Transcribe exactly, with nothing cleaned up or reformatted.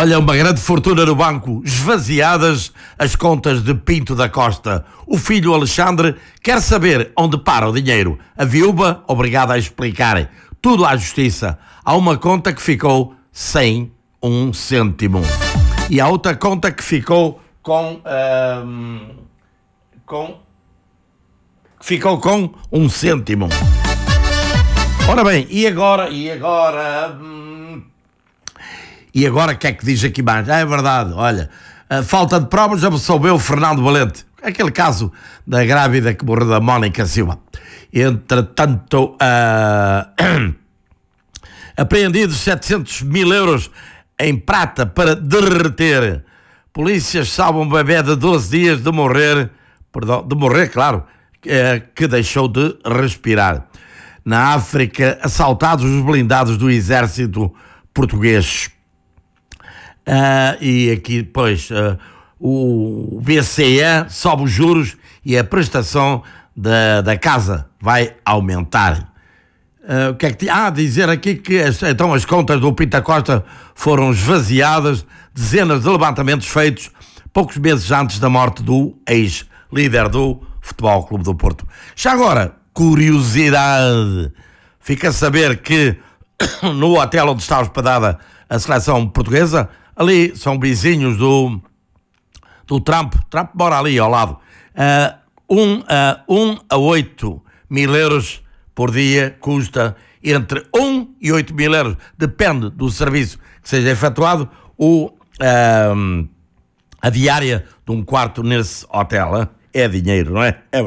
Olha, uma grande fortuna no banco, esvaziadas as contas de Pinto da Costa. O filho Alexandre quer saber onde para o dinheiro. A viúva, obrigada a explicar tudo à justiça. Há uma conta que ficou sem um cêntimo. E há outra conta que ficou com... Hum, com... ficou com um cêntimo. Ora bem, e agora... E agora... Hum, E agora o que é que diz aqui mais? Ah, é verdade, olha, a falta de provas absolveu Fernando Valente. Aquele caso da grávida que morreu da Mónica Silva. Entretanto, uh, apreendidos setecentos mil euros em prata para derreter. Polícias salvam um bebê de doze dias de morrer, perdão, de morrer, claro, que deixou de respirar. Na África, assaltados os blindados do exército português. Uh, e aqui, pois, uh, o B C E sobe os juros e a prestação da, da casa vai aumentar. Uh, o que é que há ah, a dizer aqui que as, então as contas do Pinto da Costa foram esvaziadas, dezenas de levantamentos feitos poucos meses antes da morte do ex-líder do Futebol Clube do Porto. Já agora, curiosidade, fica a saber que no hotel onde está hospedada a seleção portuguesa, ali são vizinhos do, do Trump. Trump mora ali ao lado. Uh, um, uh, um a oito mil euros por dia custa entre um e oito mil euros. Depende do serviço que seja efetuado. O, uh, a diária de um quarto nesse hotel, hein? É dinheiro, não é? É